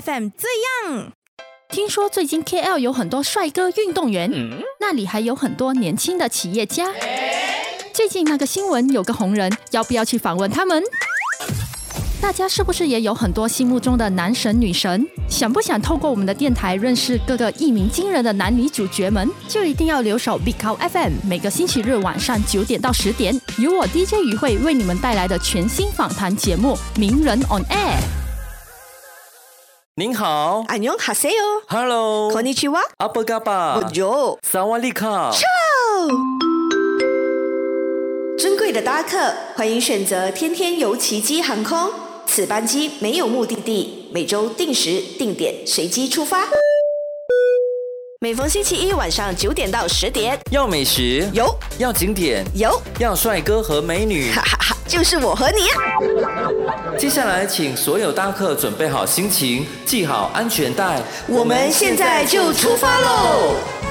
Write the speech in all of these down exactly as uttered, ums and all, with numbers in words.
F M 这样。 听说最近 K L 有很多帅哥运动员、嗯、那里还有很多年轻的企业家。最近那个新闻有个红人，要不要去访问他们？大家是不是也有很多心目中的男神女神？想不想透过我们的电台认识各个一鸣惊人的男女主角们？就一定要留守 Big Cow F M， 每个星期日晚上九点到十点，由我 D J 于慧为你们带来的全新访谈节目《名人 on Air》。 您好， 안녕하세요。 Hello， konnichiwa， apa kabar， Bonjour， 사와디카。 尊贵的搭客，欢迎选择天天游奇迹航空。此班机没有目的地，每周定时定点随机出发。每逢星期一晚上九点到十点， 要美食有， 要景点有， 要帅哥和美女， 哈哈哈，就是我和你啊！ 接下来，请所有搭客准备好心情，系好安全带， 我们现在就出发喽！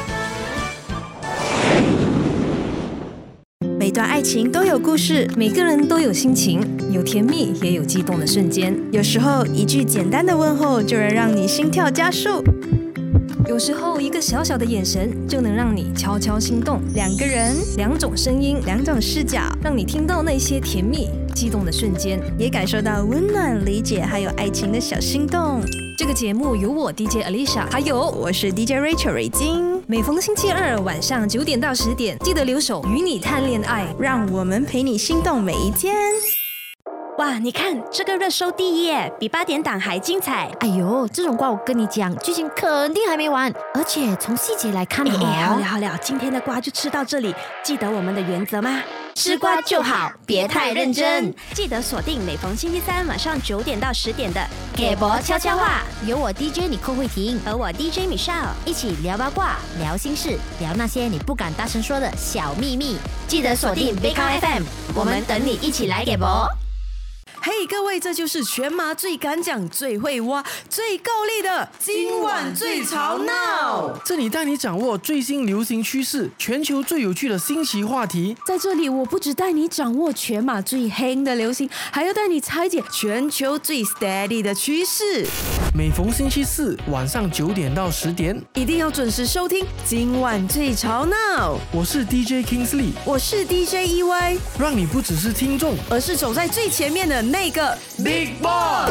每段爱情都有故事， 每个人都有心情，有甜蜜也有激动的瞬间。 有时候一句简单的问候就能让你心跳加速， 有时候一个小小的眼神就能让你悄悄心动。 两个人， 两种声音， 两种视角， 让你听到那些甜蜜激动的瞬间， 也感受到温暖、理解还有爱情的小心动。 这个节目由我 D J Alicia， 还有我是 D J Rachel 瑞金。 每逢星期二晚上九点到十点，记得留守与你谈恋爱， 让我们陪你心动每一天。 哇，你看这个热搜第一耶，比八点档还精彩。 哎呦，这种瓜我跟你讲，剧情肯定还没完，而且从细节来看哦。 哎，好了好了，今天的瓜就吃到这里。记得我们的原则吗？吃瓜就好，别太认真。记得锁定每逢星期三晚上九点到十点的《给博悄悄话》， 有我 D J 你寇慧婷和我 D J Michelle 一起聊八卦、聊心事、聊那些你不敢大声说的小秘密。 记得锁定 Big Cow F M， 我们等你一起来给博。 嘿、hey, 各位，这就是全马最敢讲、最会挖、最够力的今晚最吵闹。 这里带你掌握最新流行趋势，全球最有趣的新奇话题。 在这里，我不只带你掌握全马最黑的流行，还要带你拆解全球最 steady 的趋势。 每逢星期四晚上九点到十点， 一定要准时收听今晚最吵闹。 我是 D J Kingsley， 我是 D J E Y， 让你不只是听众， 而是走在最前面的那个 Big Boss。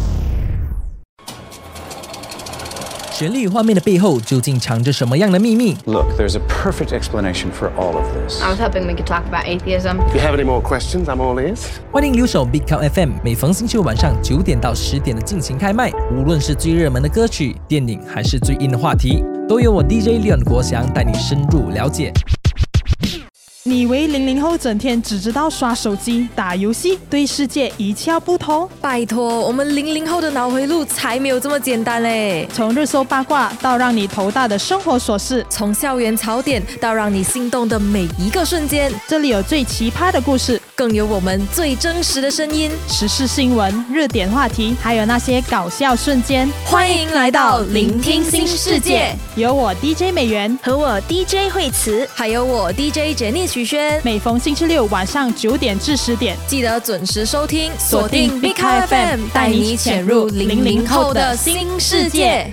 绚丽画面的背后究竟藏着什么样的秘密 ？Look, there's a perfect explanation for all of this. I was hoping we could talk about atheism. If you have any more questions, I'm all ears. 欢迎留守 Big Cow F M， 每逢星期五晚上九点到十点的尽情开麦。无论是最热门的歌曲、电影，还是最硬的话题，都由我 D J Leon 国祥带你深入了解。 你以为零零后整天只知道刷手机、打游戏，对世界一窍不通？ 拜托，我们零零后的脑回路才没有这么简单嘞！ 从热搜八卦到让你头大的生活琐事， 从校园槽点到让你心动的每一个瞬间， 这里有最奇葩的故事， 更有我们最真实的声音， 时事新闻、热点话题，还有那些搞笑瞬间。 欢迎来到聆听新世界， 有我 D J 美元和我 D J 慧慈， 还有我 D J 简妮徐轩。 每逢星期六晚上九点至十点， 记得准时收听，锁定 Big Cow F M， 带你潜入零零后的新世界。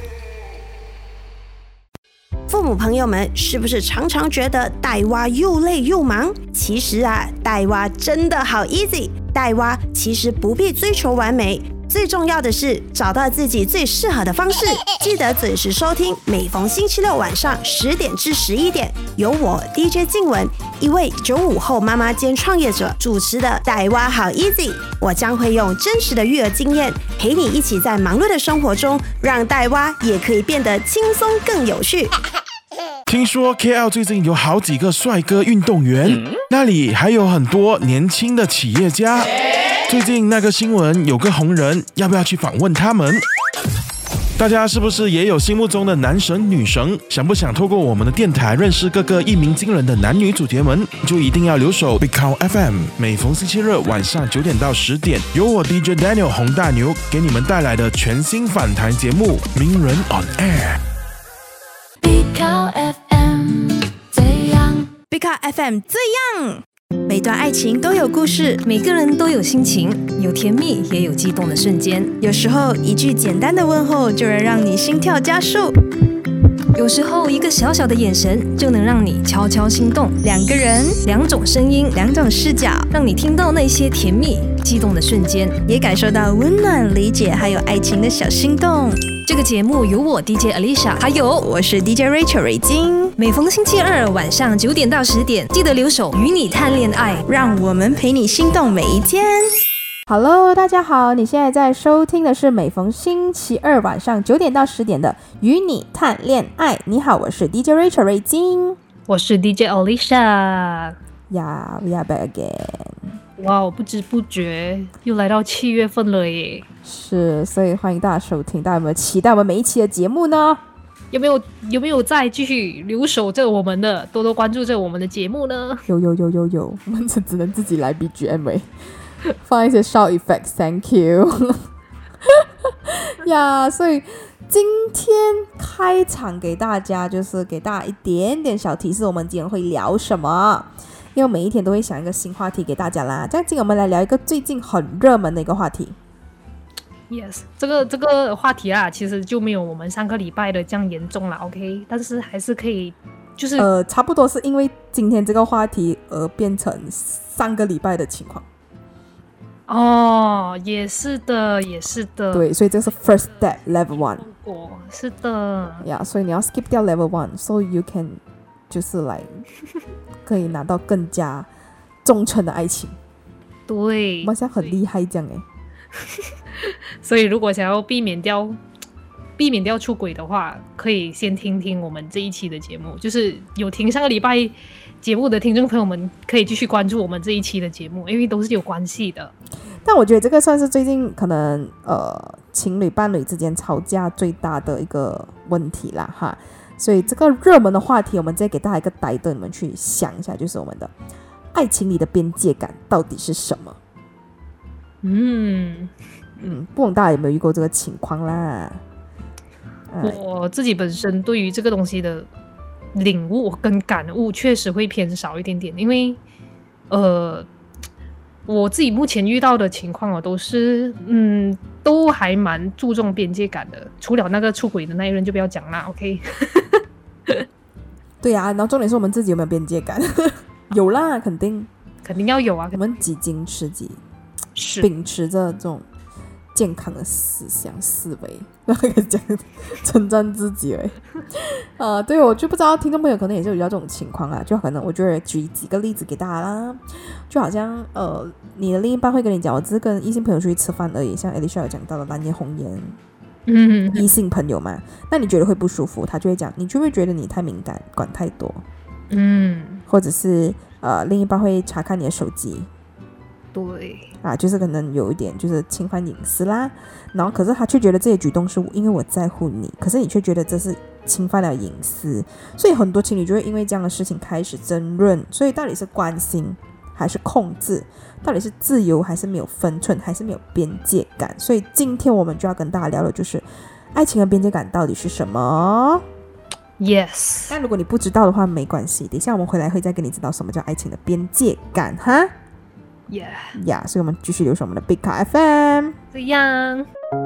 父母朋友们，是不是常常觉得带娃又累又忙？其实啊，带娃真的好 easy。带娃其实不必追求完美，最重要的是找到自己最适合的方式。记得准时收听，每逢星期六晚上十点至十一点，由我 D J 静雯，一位九五后妈妈兼创业者主持的带娃好 easy。我将会用真实的育儿经验，陪你一起在忙碌的生活中，让带娃也可以变得轻松更有趣。 听说 K L 最近有好几个帅哥运动员，嗯、那里还有很多年轻的企业家。最近那个新闻有个红人，要不要去访问他们？大家是不是也有心目中的男神女神？想不想透过我们的电台认识各个一鸣惊人的男女主角们？就一定要留守 Big Cow F M， 每逢星期日晚上九点到十点，由我 D J Daniel 洪大牛给你们带来的全新访谈节目《名人 on Air》。 Big Cow F M 这样 ，Big Cow F M 这样。 每段爱情都有故事， 每个人都有心情，有甜蜜也有激动的瞬间。 有时候一句简单的问候就能让你心跳加速， 有时候一个小小的眼神就能让你悄悄心动。 两个人， 两种声音， 两种视角， 让你听到那些甜蜜激动的瞬间， 也感受到温暖、理解还有爱情的小心动。 这个节目由我 D J Alicia， 还有我是 D J Rachel 瑞金。 每逢星期二晚上九点到十点，记得留守与你谈恋爱， 让我们陪你心动每一天。 Hello， 大家好，你现在在收听的是每逢星期二晚上九点到十点的与你谈恋爱。你好，我是 D J Rachel 瑞金， 我是 D J Alicia。 呀、yeah, ，We are back again。 哇，我不知不觉又来到七月份了耶！ 是，所以欢迎大家收听。大家有没有期待我们每一期的节目呢？ 有没有有没有再继续留守着我们的，多多关注着我们的节目呢？ 有有有有有，我们只能自己来 B G M 哎。放一些 sound effects，thank you 呀， yeah, 所以今天开场给大家就是给大家一点点小提示，我们今天会聊什么？因为每一天都会想一个新话题给大家啦。这样今天我们来聊一个最近很热门的一个话题。 Yes， 这个这个话题啊，其实就没有我们上个礼拜的这样严重啦 ，OK， 但是还是可以，就是呃，差不多是因为今天这个话题而变成上个礼拜的情况。 哦，也是的，也是的。 对，所以这是 first step level one。 哦，是的。 呀、yeah, 所以你要 skip 掉 level one，so you can 就是来可以拿到更加忠诚的爱情。 对， 我们现在很厉害这样哎。 所以如果想要避免掉避免掉出轨的话，可以先听听我们这一期的节目。就是有听上个礼拜节目的听众朋友们，可以继续关注我们这一期的节目，因为都是有关系的。 但我觉得这个算是最近可能呃情侣伴侣之间吵架最大的一个问题啦哈。所以这个热门的话题，我们再给大家一个带动你们去想一下，就是我们的爱情里的边界感到底是什么？ 嗯嗯，不懂大家有没有遇过这个情况啦？ 我自己本身对于这个东西的领悟跟感悟确实会偏少一点点，因为呃，我自己目前遇到的情况哦，都是嗯，都还蛮注重边界感的，除了那个出轨的那一任就不要讲啦 ，OK 。 对啊，然后重点是我们自己有没有边界感？有啦，肯定肯定要有啊， 我们几斤吃几，秉持着这种健康的思想思维，那个讲称赞自己哎，呃，对，我就不知道听众朋友可能也是有遇到这种情况啊，就可能我觉得举几个例子给大家啦，就好像呃，你的另一半会跟你讲，我只是跟异性朋友出去吃饭而已，像 Alicia 有讲到的蓝颜红颜，嗯，异性朋友嘛，那你觉得会不舒服，他就会讲，你就会觉得你太敏感，管太多， 嗯， 或者是呃，另一半会查看你的手机。 对啊，就是可能有一点就是侵犯隐私啦，然后可是他却觉得这些举动是因为我在乎你，可是你却觉得这是侵犯了隐私，所以很多情侣就会因为这样的事情开始争论，所以到底是关心还是控制，到底是自由还是没有分寸，还是没有边界感，所以今天我们就要跟大家聊的就是爱情的边界感到底是什么。 Yes， 但如果你不知道的话没关系，等一下我们回来会再跟你知道什么叫爱情的边界感哈。 Yeah， yeah, 所以我们继续留守我们的 Big Car F M。 这样。